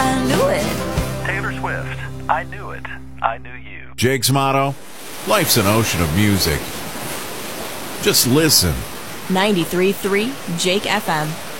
I knew it. Taylor Swift, I Knew It. I Knew You. Jake's motto: life's an ocean of music. Just listen. 93.3 Jake FM.